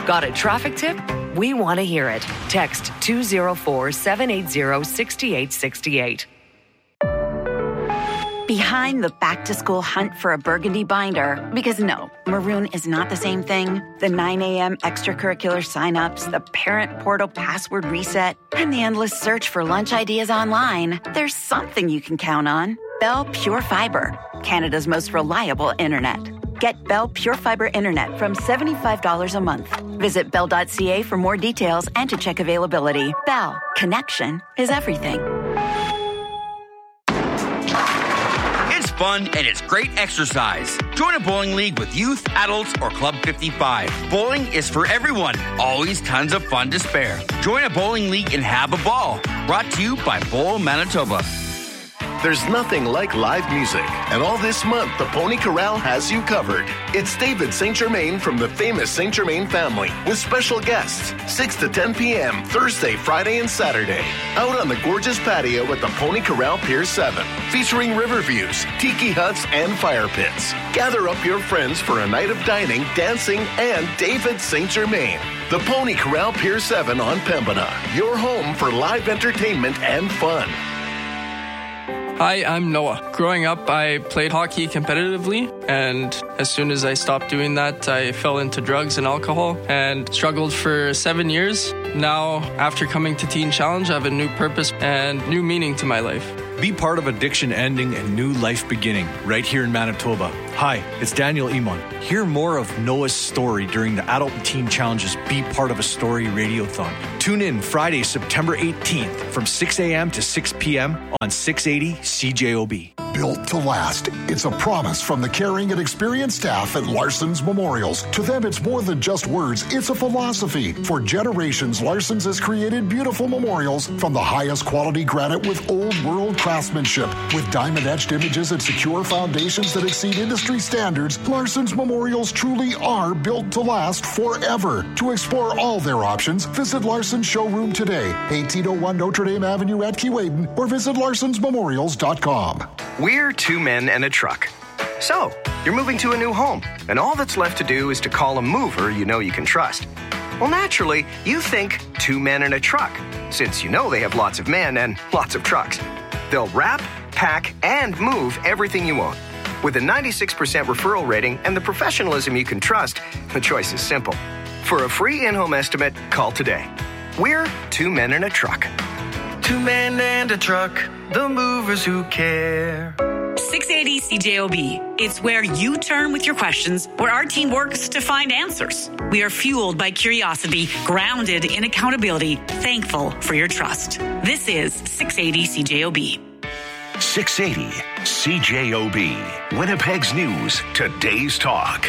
Got a traffic tip? We want to hear it. Text 204-780-6868. Behind the back-to-school hunt for a burgundy binder, because no, maroon is not the same thing. The 9 a.m. extracurricular signups, the parent portal password reset, and the endless search for lunch ideas online. There's something you can count on. Bell Pure Fiber, Canada's most reliable internet. Get Bell Pure Fiber internet from $75 a month. Visit bell.ca for more details and to check availability. Bell, connection is everything. Fun and it's great exercise. Join a bowling league with youth, adults, or Club 55. Bowling is for everyone. Always tons of fun to spare. Join a bowling league and have a ball. Brought to you by Bowl Manitoba. There's nothing like live music, and all this month, the Pony Corral has you covered. It's David St. Germain from the famous St. Germain family, with special guests, 6 to 10 p.m., Thursday, Friday, and Saturday. Out on the gorgeous patio at the Pony Corral Pier 7, featuring river views, tiki huts, and fire pits. Gather up your friends for a night of dining, dancing, and David St. Germain. The Pony Corral Pier 7 on Pembina, your home for live entertainment and fun. Hi, I'm Noah. Growing up, I played hockey competitively, and as soon as I stopped doing that, I fell into drugs and alcohol and struggled for 7 years. Now, after coming to Teen Challenge, I have a new purpose and new meaning to my life. Be part of addiction ending and new life beginning right here in Manitoba. Hi, it's Daniel Iman. Hear more of Noah's story during the Adult and Teen Challenge's Be Part of a Story Radiothon. Tune in Friday, September 18th from 6 a.m. to 6 p.m. on 680 CJOB. Built to last. It's a promise from the caring and experienced staff at Larson's Memorials. To them, it's more than just words. It's a philosophy. For generations, Larson's has created beautiful memorials from the highest quality granite with old world craftsmanship. With diamond-etched images and secure foundations that exceed industry standards, Larson's Memorials truly are built to last forever. To explore all their options, visit Larson's showroom today, 1801 Notre Dame Avenue at Keewaydin, or visit larsonsmemorials.com. We're two men and a truck. So, you're moving to a new home, and all that's left to do is to call a mover you know you can trust. Well, naturally, you think two men and a truck, since you know they have lots of men and lots of trucks. They'll wrap, pack, and move everything you own. With a 96% referral rating and the professionalism you can trust, the choice is simple. For a free in-home estimate, call today. We're two men and a truck. Two men and a truck, the movers who care. 680 CJOB. It's where you turn with your questions, where our team works to find answers. We are fueled by curiosity, grounded in accountability, thankful for your trust. This is 680 CJOB. 680 CJOB. Winnipeg's News, today's talk.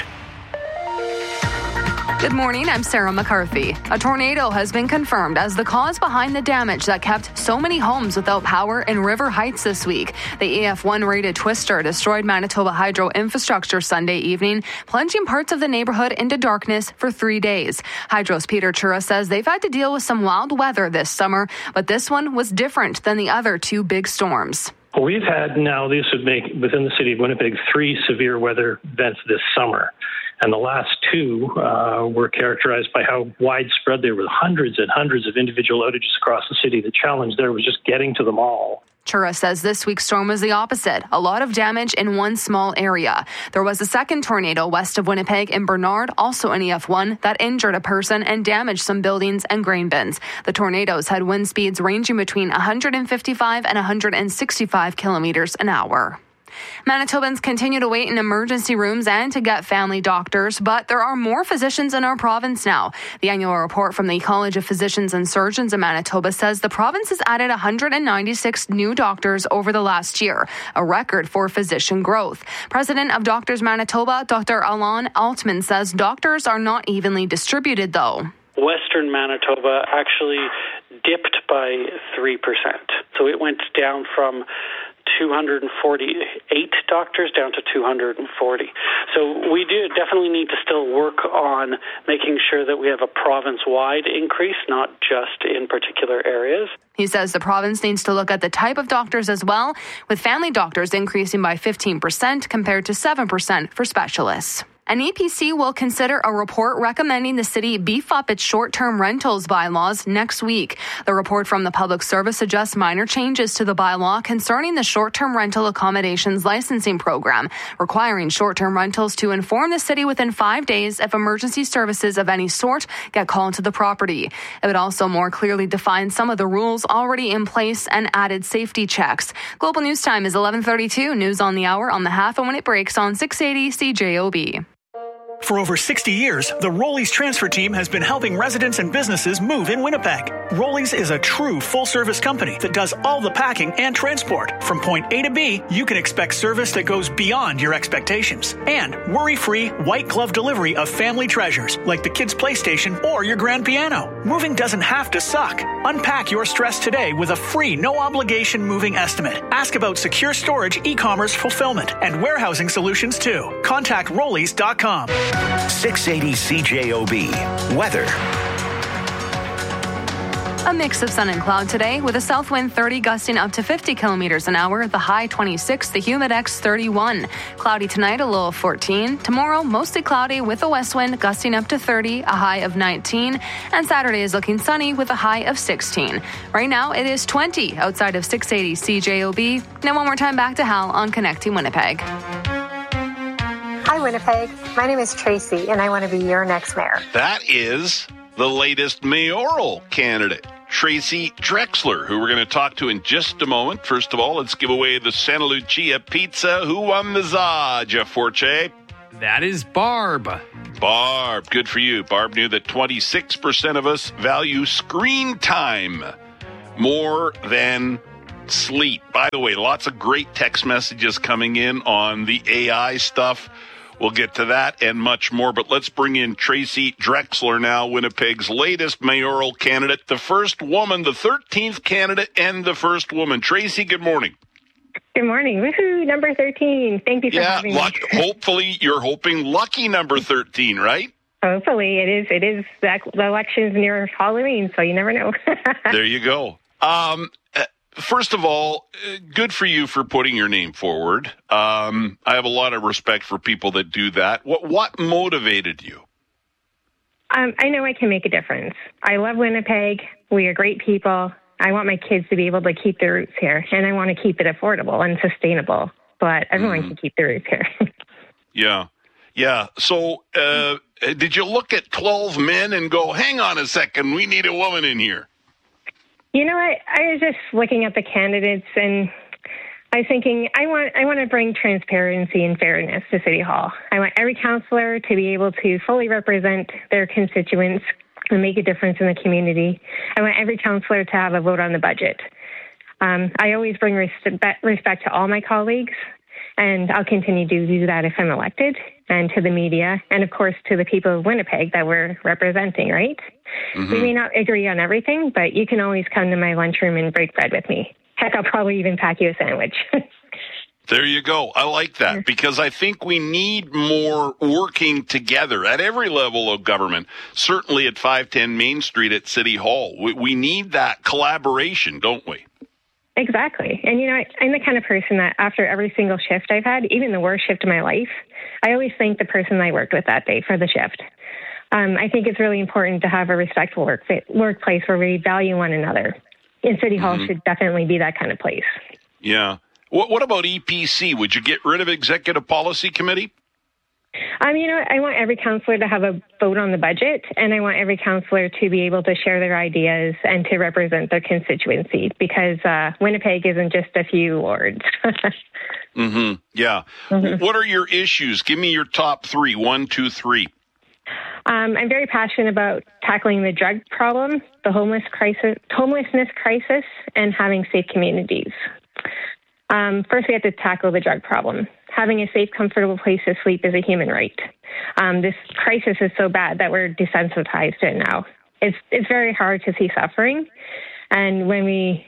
Good morning, I'm Sarah McCarthy. A tornado has been confirmed as the cause behind the damage that kept so many homes without power in River Heights this week. The EF1 rated twister destroyed Manitoba Hydro infrastructure Sunday evening, plunging parts of the neighborhood into darkness for 3 days. Hydro's Peter Chura says they've had to deal with some wild weather this summer, but this one was different than the other two big storms. We've had now, this would make, within the city of Winnipeg, 3 severe weather events this summer. And the last 2 were characterized by how widespread they were, hundreds and hundreds of individual outages across the city. The challenge there was just getting to them all. Chura says this week's storm was the opposite. A lot of damage in one small area. There was a second tornado west of Winnipeg in Bernard, also an EF1, that injured a person and damaged some buildings and grain bins. The tornadoes had wind speeds ranging between 155 and 165 kilometers an hour. Manitobans continue to wait in emergency rooms and to get family doctors, but there are more physicians in our province now. The annual report from the College of Physicians and Surgeons in Manitoba says the province has added 196 new doctors over the last year, a record for physician growth. President of Doctors Manitoba, Dr. Alon Altman, says doctors are not evenly distributed, though. Western Manitoba actually dipped by 3%. So it went down from 248 doctors down to 240. So we do definitely need to still work on making sure that we have a province-wide increase, not just in particular areas. He says the province needs to look at the type of doctors as well, with family doctors increasing by 15% compared to 7% for specialists. An EPC will consider a report recommending the city beef up its short-term rentals bylaws next week. The report from the Public Service suggests minor changes to the bylaw concerning the short-term rental accommodations licensing program, requiring short-term rentals to inform the city within 5 days if emergency services of any sort get called to the property. It would also more clearly define some of the rules already in place and added safety checks. Global News Time is 11:32. News on the hour on the half and when it breaks on 680 CJOB. For over 60 years, the Rollies transfer team has been helping residents and businesses move in Winnipeg. Rollies is a true full-service company that does all the packing and transport. From point A to B, you can expect service that goes beyond your expectations. And worry-free, white-glove delivery of family treasures like the kids' PlayStation or your grand piano. Moving doesn't have to suck. Unpack your stress today with a free, no-obligation moving estimate. Ask about secure storage, e-commerce fulfillment, and warehousing solutions too. Contact Rollies.com. 680 CJOB. Weather. A mix of sun and cloud today with a south wind 30 gusting up to 50 kilometers an hour, the high 26, the humidex 31. Cloudy tonight, a low of 14. Tomorrow, mostly cloudy with a west wind gusting up to 30, a high of 19. And Saturday is looking sunny with a high of 16. Right now, it is 20 outside of 680 CJOB. Now one more time back to Hal on Connecting Winnipeg. Hi, Winnipeg. My name is Tracy, and I want to be your next mayor. That is the latest mayoral candidate, Tracy Drexler, who we're going to talk to in just a moment. First of all, let's give away the Santa Lucia pizza. Who won the za, Jeff Forche? That is Barb. Barb, good for you. Barb knew that 26% of us value screen time more than sleep. By the way, lots of great text messages coming in on the AI stuff. We'll get to that and much more, but let's bring in Tracy Drexler now, Winnipeg's latest mayoral candidate, the first woman, the 13th candidate, and the first woman. Tracy, good morning. Good morning. Woohoo, number 13. Thank you for having me. Hopefully, you're hoping lucky number 13, right? Hopefully, it is. It is. The election's near Halloween, so you never know. There you go. First of all, good for you for putting your name forward. I have a lot of respect for people that do that. What motivated you? I know I can make a difference. I love Winnipeg. We are great people. I want my kids to be able to keep their roots here, and I want to keep it affordable and sustainable, but everyone can keep their roots here. Yeah. So did you look at 12 men and go, hang on a second, we need a woman in here? You know what? I was just looking at the candidates, and I was thinking, I want to bring transparency and fairness to City Hall. I want every councillor to be able to fully represent their constituents and make a difference in the community. I want every councillor to have a vote on the budget. I always bring respect to all my colleagues, and I'll continue to do that if I'm elected, and to the media, and of course to the people of Winnipeg that we're representing, right? Mm-hmm. We may not agree on everything, but you can always come to my lunchroom and break bread with me. Heck, I'll probably even pack you a sandwich. There you go. I like that because I think we need more working together at every level of government, certainly at 510 Main Street at City Hall. We need that collaboration, don't we? Exactly. And, you know, I'm the kind of person that after every single shift I've had, even the worst shift of my life, I always thank the person I worked with that day for the shift. I think it's really important to have a respectful workplace where we value one another. And City Hall should definitely be that kind of place. Yeah. What about EPC? Would you get rid of Executive Policy Committee? You know, I want every councillor to have a vote on the budget, and I want every councillor to be able to share their ideas and to represent their constituency, because Winnipeg isn't just a few wards. Yeah. What are your issues? Give me your top three. 1, 2, 3. I'm very passionate about tackling the drug problem, the homelessness crisis, and having safe communities. First, we have to tackle the drug problem. Having a safe, comfortable place to sleep is a human right. This crisis is so bad that we're desensitized to it now. It's very hard to see suffering, and when we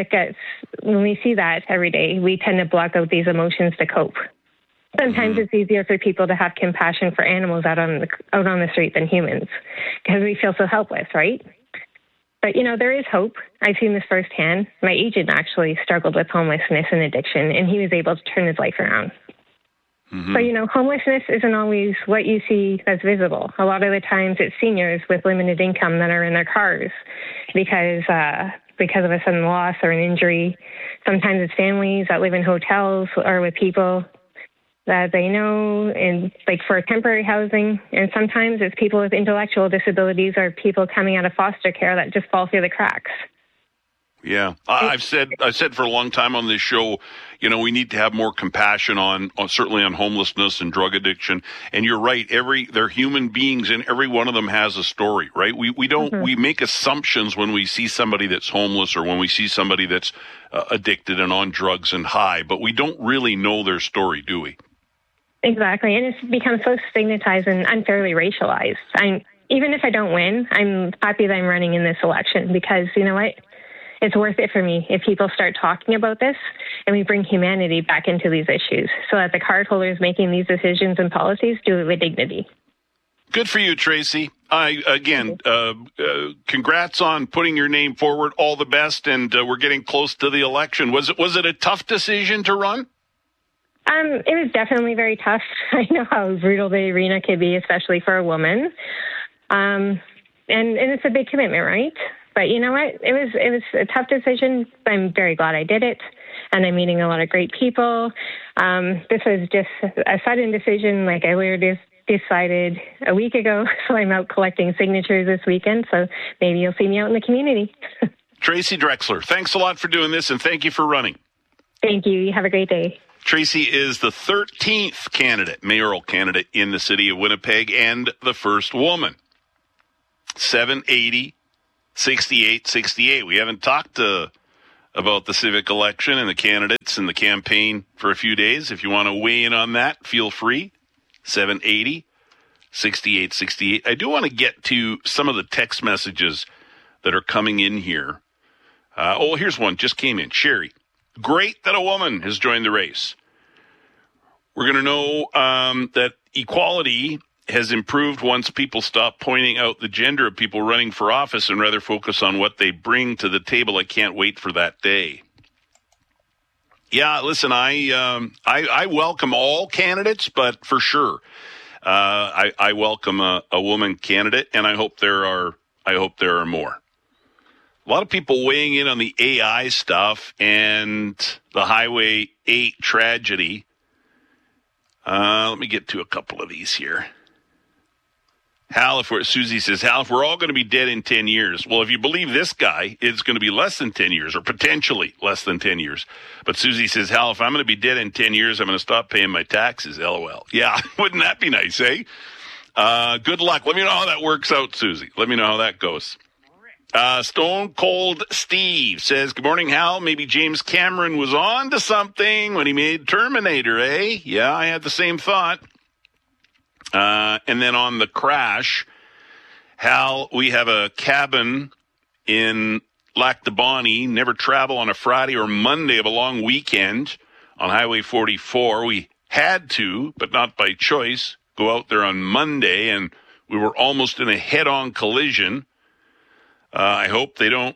see that every day, we tend to block out these emotions to cope. Sometimes it's easier for people to have compassion for animals out on the street than humans, because we feel so helpless, right? But, you know, there is hope. I've seen this firsthand. My agent actually struggled with homelessness and addiction, and he was able to turn his life around. But, homelessness isn't always what you see that's visible. A lot of the times it's seniors with limited income that are in their cars because of a sudden loss or an injury. Sometimes it's families that live in hotels or with people that they know and for temporary housing. And sometimes it's people with intellectual disabilities or people coming out of foster care that just fall through the cracks. Yeah, I've said for a long time on this show, we need to have more compassion on certainly on homelessness and drug addiction. And you're right, they're human beings, and every one of them has a story, right? We don't we make assumptions when we see somebody that's homeless or when we see somebody that's addicted and on drugs and high, but we don't really know their story, do we? Exactly, and it's become so stigmatized and unfairly racialized. Even if I don't win, I'm happy that I'm running in this election because you know what? It's worth it for me if people start talking about this and we bring humanity back into these issues so that the cardholders making these decisions and policies do it with dignity. Good for you, Tracy. Congrats on putting your name forward. All the best, and we're getting close to the election. Was it a tough decision to run? It was definitely very tough. I know how brutal the arena can be, especially for a woman. And it's a big commitment, right? But you know what? It was a tough decision. I'm very glad I did it. And I'm meeting a lot of great people. This was just a sudden decision. Like I literally decided a week ago. So I'm out collecting signatures this weekend. So maybe you'll see me out in the community. Tracy Drexler, thanks a lot for doing this. And thank you for running. Thank you. You have a great day. Tracy is the 13th mayoral candidate in the city of Winnipeg and the first woman. 780. 68. We haven't talked about the civic election and the candidates and the campaign for a few days. If you want to weigh in on that, feel free. 780, 68. I do want to get to some of the text messages that are coming in here. Here's one. Just came in. Sherry. Great that a woman has joined the race. We're going to know that equality has improved once people stop pointing out the gender of people running for office and rather focus on what they bring to the table. I can't wait for that day. Yeah, listen, I welcome all candidates, but for sure, I welcome a woman candidate, and I hope there are more. A lot of people weighing in on the AI stuff and the Highway 8 tragedy. Let me get to a couple of these here. Susie says, Hal, if we're all going to be dead in 10 years, well, if you believe this guy, it's going to be less than 10 years or potentially less than 10 years. But Susie says, Hal, if I'm going to be dead in 10 years, I'm going to stop paying my taxes. LOL. Yeah, wouldn't that be nice, eh? Good luck. Let me know how that works out, Susie. Let me know how that goes. Stone Cold Steve says, good morning, Hal. Maybe James Cameron was on to something when he made Terminator, eh? Yeah, I had the same thought. And then on the crash, Hal, we have a cabin in Lac du Bonnet. Never travel on a Friday or Monday of a long weekend on Highway 44. We had to, but not by choice, go out there on Monday, and we were almost in a head-on collision. I hope they don't.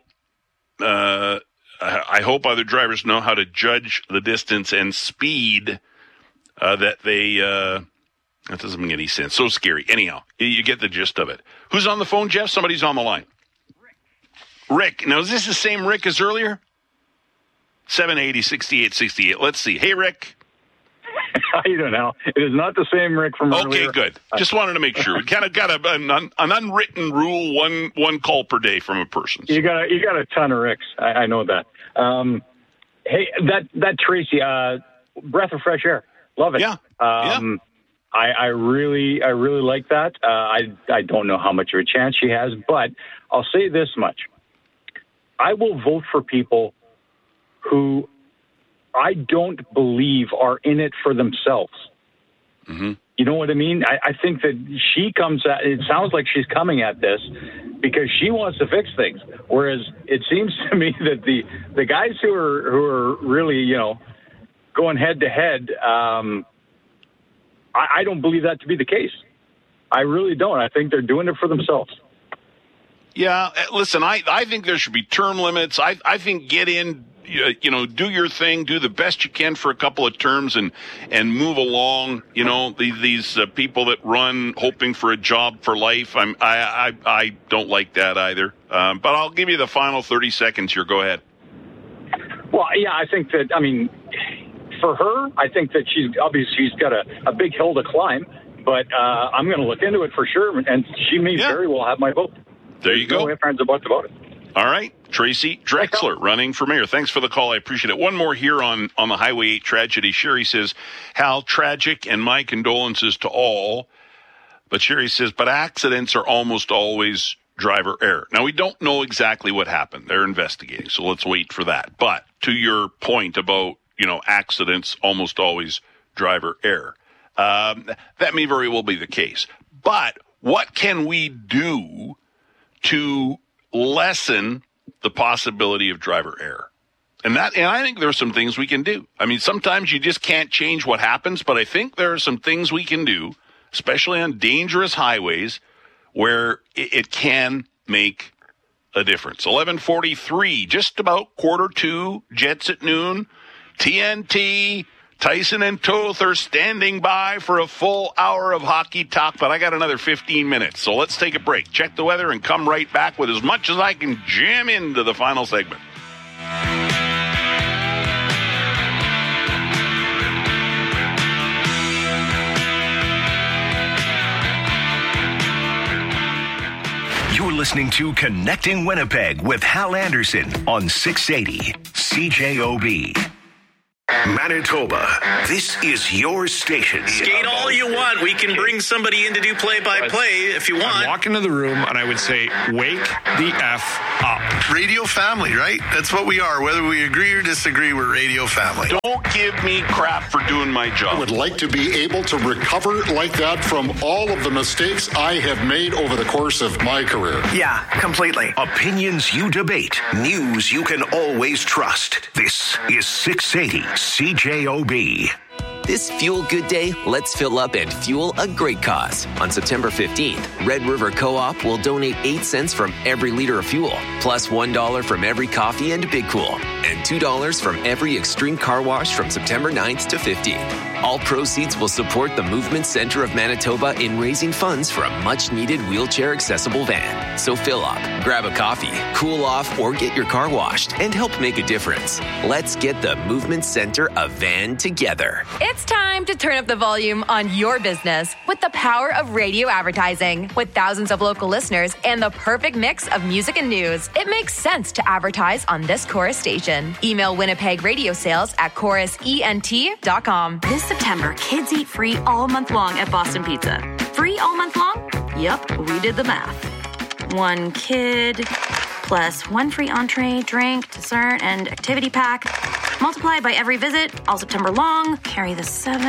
I hope other drivers know how to judge the distance and speed that they. That doesn't make any sense. So scary. Anyhow, you get the gist of it. Who's on the phone, Jeff? Somebody's on the line. Rick. Now, is this the same Rick as earlier? 780, 68. Let's see. Hey, Rick. How you doing, Al? It is not the same Rick from earlier. Okay, good. Just wanted to make sure. We kind of got an unwritten rule, one call per day from a person. So. You got a ton of Ricks. I know that. Hey, that Tracy, breath of fresh air. Love it. Yeah. I really like that. I don't know how much of a chance she has, but I'll say this much. I will vote for people who I don't believe are in it for themselves. Mm-hmm. You know what I mean? I think that she it sounds like she's coming at this because she wants to fix things. Whereas it seems to me that the guys who are really, going head to head, I don't believe that to be the case. I really don't. I think they're doing it for themselves. Yeah, listen, I think there should be term limits. I think get in do your thing, do the best you can for a couple of terms and move along. These people that run hoping for a job for life. I don't like that either. But I'll give you the final 30 seconds here. Go ahead. Well, yeah, I think that, for her, I think that she's got a big hill to climb, but I'm going to look into it for sure, and she may very well have my vote. There you go. No ifs, ands, or buts about it. All right. Tracy Drexler running for mayor. Thanks for the call. I appreciate it. One more here on the Highway 8 tragedy. Sherry says, Hal, tragic and my condolences to all. But Sherry says, but accidents are almost always driver error. Now, we don't know exactly what happened. They're investigating, so let's wait for that. But to your point about, accidents almost always driver error, that may very well be the case. But what can we do to lessen the possibility of driver error? And I think there are some things we can do. Sometimes you just can't change what happens, but I think there are some things we can do, especially on dangerous highways, where it can make a difference. 11:43, just about 1:45, Jets at noon, TNT, Tyson and Toth are standing by for a full hour of hockey talk, but I got another 15 minutes. So let's take a break, check the weather, and come right back with as much as I can jam into the final segment. You're listening to Connecting Winnipeg with Hal Anderson on 680 CJOB. Manitoba, this is your station. Skate all you want. We can bring somebody in to do play-by-play if you want. I'd walk into the room and I would say, wake the F up. Radio family, right? That's what we are. Whether we agree or disagree, we're radio family. Don't give me crap for doing my job. I would like to be able to recover like that from all of the mistakes I have made over the course of my career. Yeah, completely. Opinions you debate. News you can always trust. This is 680 CJOB. This Fuel Good Day, let's fill up and fuel a great cause. On September 15th, Red River Co-op will donate 8 cents from every liter of fuel, plus $1 from every coffee and Big Cool, and $2 from every Extreme Car Wash from September 9th to 15th. All proceeds will support the Movement Center of Manitoba in raising funds for a much-needed wheelchair-accessible van. So fill up, grab a coffee, cool off, or get your car washed and help make a difference. Let's get the Movement Center a van together. It's time to turn up the volume on your business with the power of radio advertising. With thousands of local listeners and the perfect mix of music and news, it makes sense to advertise on this Chorus station. Email Winnipeg Radio Sales at chorusent.com. This September, kids eat free all month long at Boston Pizza. Free all month long? Yep, we did the math. 1 kid plus 1 free entree, drink, dessert, and activity pack. Multiply by every visit, all September long. Carry the 7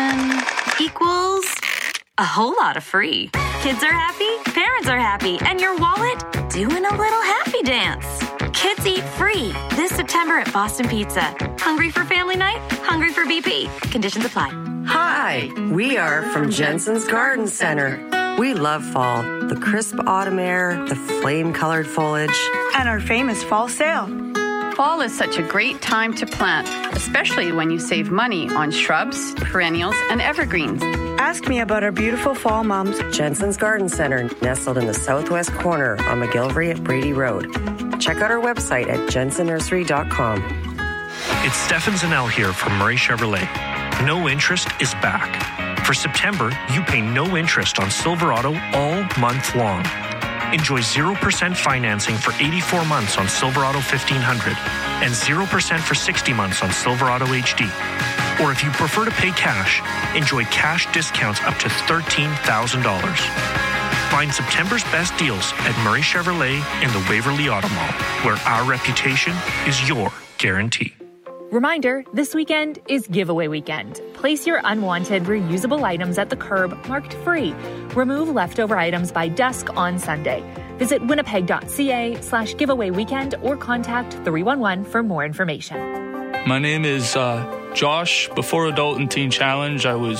equals a whole lot of free. Kids are happy, parents are happy, and your wallet doing a little happy dance. Kids eat free this September at Boston Pizza. Hungry for family night? Hungry for BP. Conditions apply. Hi, we are from Jensen's Garden Center. We love fall, the crisp autumn air, the flame-colored foliage, and our famous fall sale. Fall is such a great time to plant, especially when you save money on shrubs, perennials, and evergreens. Ask me about our beautiful fall mums. Jensen's Garden Center, nestled in the southwest corner on McGillivray at Brady Road. Check out our website at jensennursery.com. It's Stefan Zanel here from Murray Chevrolet. No interest is back. For September, you pay no interest on Silverado all month long. Enjoy 0% financing for 84 months on Silverado 1500 and 0% for 60 months on Silverado HD. Or if you prefer to pay cash, enjoy cash discounts up to $13,000. Find September's best deals at Murray Chevrolet in the Waverly Auto Mall, where our reputation is your guarantee. Reminder, this weekend is giveaway weekend. Place your unwanted, reusable items at the curb marked free. Remove leftover items by dusk on Sunday. Visit winnipeg.ca/giveaway weekend or contact 311 for more information. My name is Josh. Before Adult and Teen Challenge, I was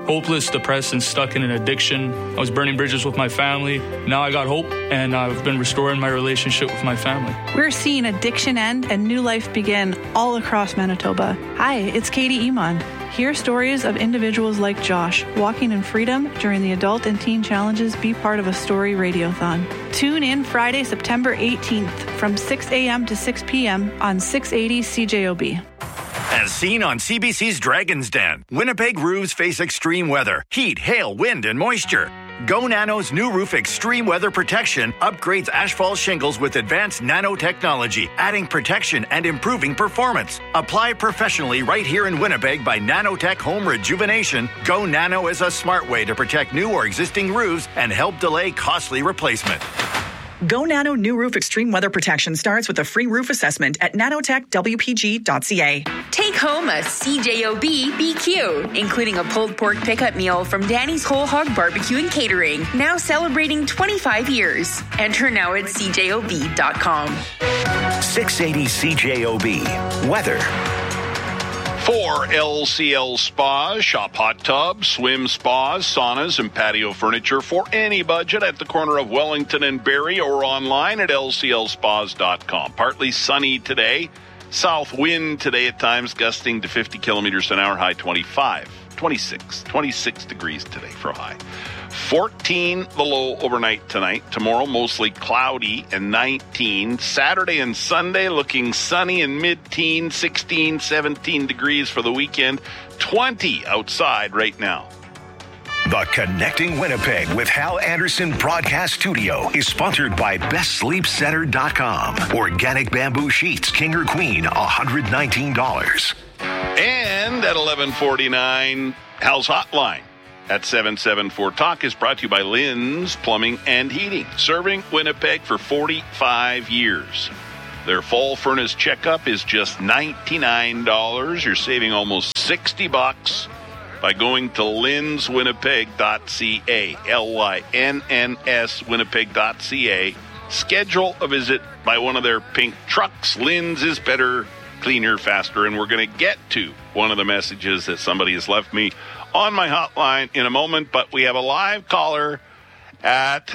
hopeless, depressed, and stuck in an addiction. I was burning bridges with my family. Now I got hope, and I've been restoring my relationship with my family. We're seeing addiction end and new life begin all across Manitoba. Hi, it's Katie Iman. Hear stories of individuals like Josh walking in freedom during the Adult and Teen Challenges Be Part of a Story Radiothon. Tune in Friday, September 18th from 6 a.m. to 6 p.m. on 680 CJOB. As seen on CBC's Dragon's Den, Winnipeg roofs face extreme weather, heat, hail, wind, and moisture. Go Nano's new roof extreme weather protection upgrades asphalt shingles with advanced nanotechnology, adding protection and improving performance. Apply professionally right here in Winnipeg by Nanotech Home Rejuvenation. Go Nano is a smart way to protect new or existing roofs and help delay costly replacement. Go Nano New Roof Extreme Weather Protection starts with a free roof assessment at nanotechwpg.ca. Take home a CJOB BQ, including a pulled pork pickup meal from Danny's Whole Hog Barbecue and Catering, now celebrating 25 years. Enter now at cjob.com. 680 CJOB. Weather. For LCL Spas, shop hot tubs, swim spas, saunas, and patio furniture for any budget at the corner of Wellington and Barrie or online at lclspas.com. Partly sunny today. South wind today at times gusting to 50 kilometers an hour, high 26 degrees today for a high. 14 the low overnight tonight. Tomorrow mostly cloudy and 19. Saturday and Sunday looking sunny and mid-teen, 16, 17 degrees for the weekend. 20 outside right now. The Connecting Winnipeg with Hal Anderson Broadcast Studio is sponsored by BestSleepCenter.com. Organic bamboo sheets, king or queen, $119. And at 11:49, Hal's Hotline at 774-TALK is brought to you by Lynn's Plumbing and Heating, serving Winnipeg for 45 years. Their fall furnace checkup is just $99. You're saving almost $60 by going to lynswinnipeg.ca, L-Y-N-N-S Winnipeg.ca. Schedule a visit by one of their pink trucks. Lynn's is better, cleaner, faster, and we're going to get to one of the messages that somebody has left me on my hotline in a moment, but we have a live caller at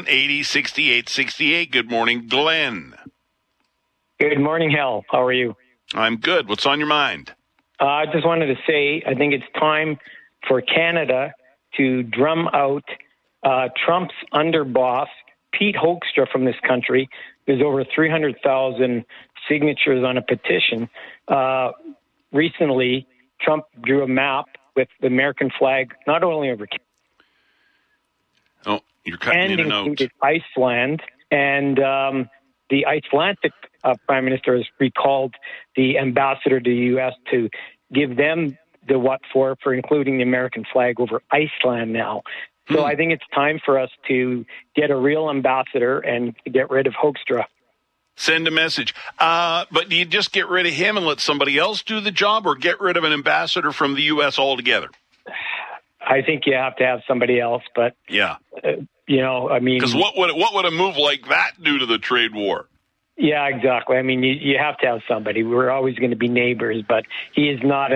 780-6868. Good morning, Glenn. Good morning, Hal. How are you? I'm good. What's on your mind? I just wanted to say I think it's time for Canada to drum out Trump's underboss, Pete Hoekstra, from this country. There's over 300,000 signatures on a petition. Recently, Trump drew a map with the American flag not only over Canada, you're cutting in and out. Included Iceland, and the Icelandic Prime Minister has recalled the ambassador to the U.S. to give them the what for including the American flag over Iceland now. So I think it's time for us to get a real ambassador and get rid of Hoekstra. Send a message. But do you just get rid of him and let somebody else do the job, or get rid of an ambassador from the U.S. altogether? I think you have to have somebody else, but yeah, I mean, because what would a move like that do to the trade war? Yeah, exactly. I mean, you have to have somebody. We're always going to be neighbors, but he's not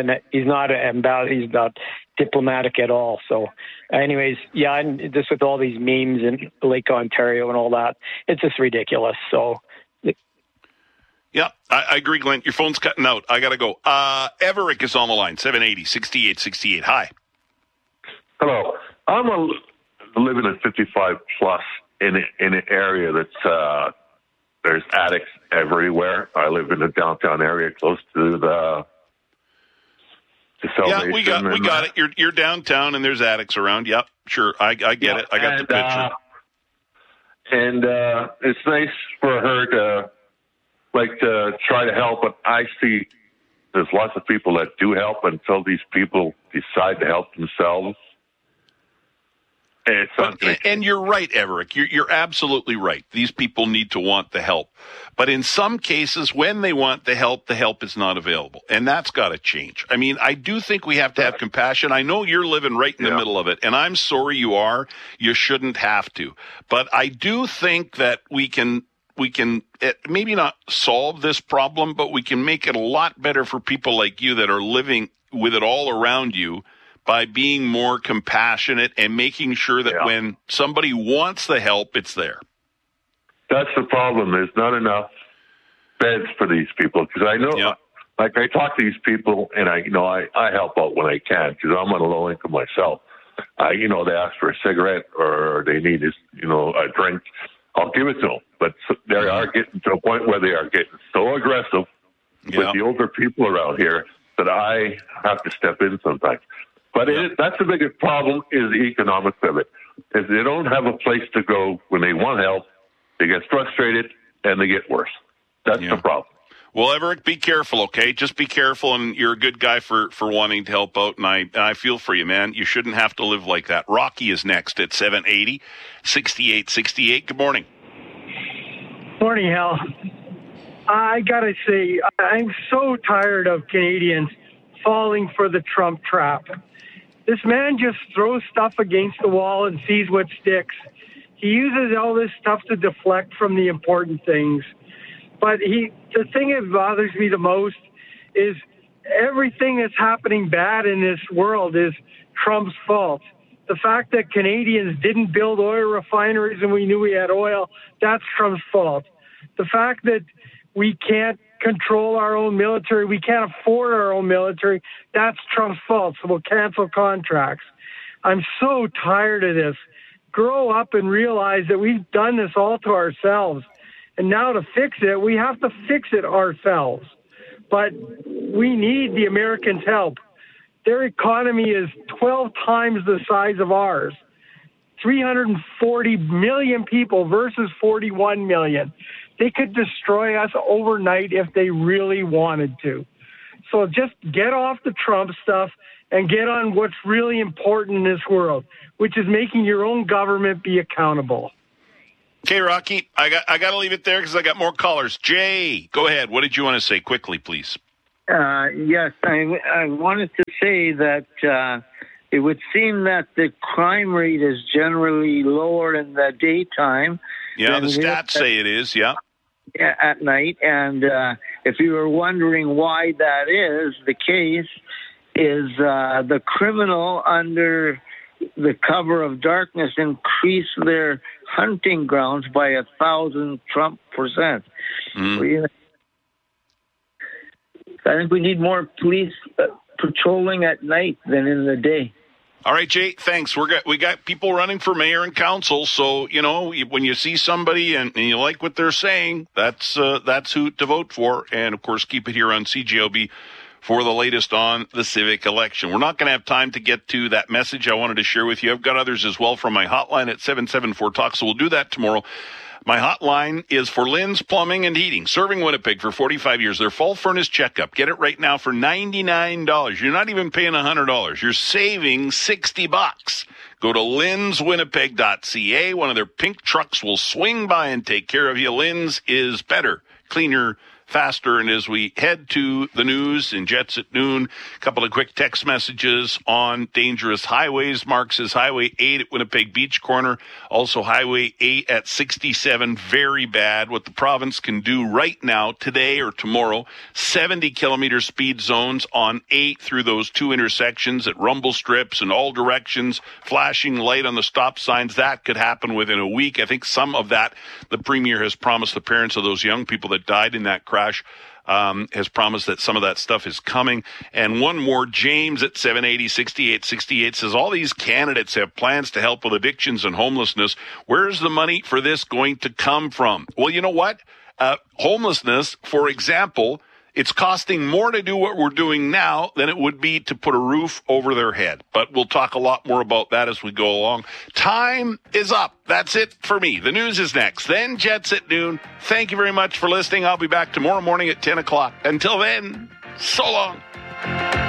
diplomatic at all. So, anyways, yeah, and just with all these memes in Lake Ontario and all that, it's just ridiculous. So. Yeah, I agree, Glenn. Your phone's cutting out. I got to go. Everick is on the line, 780-6868. Hi. Hello. I'm living at 55 plus in an area that's there's attics everywhere. I live in the downtown area close to the Salvation. Yeah, we got it. You're downtown and there's attics around. Yep, sure. I get it. I got the picture. And it's nice for her to try to help, but I see there's lots of people that do help until these people decide to help themselves. And you're right, Everick. You're absolutely right. These people need to want the help. But in some cases, when they want the help is not available. And that's got to change. I mean, I do think we have to have compassion. I know you're living right in the middle of it, and I'm sorry you are. You shouldn't have to. But I do think that we can maybe not solve this problem, but we can make it a lot better for people like you that are living with it all around you, by being more compassionate and making sure that when somebody wants the help, it's there. That's the problem. There's not enough beds for these people, because I know, like I talk to these people, and I help out when I can, because I'm on a low income myself. They ask for a cigarette or they need a drink. I'll give it to them, but they are getting to a point where they are getting so aggressive with the older people around here that I have to step in sometimes. But that's the biggest problem, is the economic pivot. If they don't have a place to go when they want help, they get frustrated and they get worse. That's the problem. Well, Everett, be careful, okay? Just be careful, and you're a good guy for wanting to help out, and I feel for you, man. You shouldn't have to live like that. Rocky is next at 780-6868. Good morning. Morning, Hal. I got to say, I'm so tired of Canadians falling for the Trump trap. This man just throws stuff against the wall and sees what sticks. He uses all this stuff to deflect from the important things. But the thing that bothers me the most is everything that's happening bad in this world is Trump's fault. The fact that Canadians didn't build oil refineries and we knew we had oil, that's Trump's fault. The fact that we can't control our own military, we can't afford our own military, that's Trump's fault, so we'll cancel contracts. I'm so tired of this. Grow up and realize that we've done this all to ourselves. And now to fix it, we have to fix it ourselves. But we need the Americans' help. Their economy is 12 times the size of ours. 340 million people versus 41 million. They could destroy us overnight if they really wanted to. So just get off the Trump stuff and get on what's really important in this world, which is making your own government be accountable. Okay, Rocky, I got to leave it there because I got more callers. Jay, go ahead. What did you want to say quickly, please? Yes, I wanted to say that it would seem that the crime rate is generally lower in the daytime. Yeah, the stats say it is, at night. And if you were wondering why that is the case, is the criminal under the cover of darkness increase their hunting grounds by 1,000 Trump%. I think we need more police patrolling at night than in the day. All right, Jay, thanks. We got people running for mayor and council, so when you see somebody and you like what they're saying, that's who to vote for. And of course, keep it here on CJOB for the latest on the civic election. We're not going to have time to get to that message I wanted to share with you. I've got others as well from my hotline at 774-TALK, so we'll do that tomorrow. My hotline is for Lynn's Plumbing and Heating, serving Winnipeg for 45 years. Their fall furnace checkup. Get it right now for $99. You're not even paying $100. You're saving $60. Go to lynswinnipeg.ca. One of their pink trucks will swing by and take care of you. Lynn's is better, cleaner, faster. And as we head to the news and Jets at noon, a couple of quick text messages on dangerous highways. Mark says Highway 8 at Winnipeg Beach Corner. Also Highway 8 at 67. Very bad. What the province can do right now, today or tomorrow, 70-kilometer speed zones on 8 through those two intersections at rumble strips in all directions, flashing light on the stop signs. That could happen within a week. I think some of that the Premier has promised the parents of those young people that died in that crash. Has promised that some of that stuff is coming. And one more, James at 780-6868 says, all these candidates have plans to help with addictions and homelessness. Where's the money for this going to come from? Well, you know what? Homelessness, for example, it's costing more to do what we're doing now than it would be to put a roof over their head. But we'll talk a lot more about that as we go along. Time is up. That's it for me. The news is next. Then Jets at noon. Thank you very much for listening. I'll be back tomorrow morning at 10 o'clock. Until then, so long.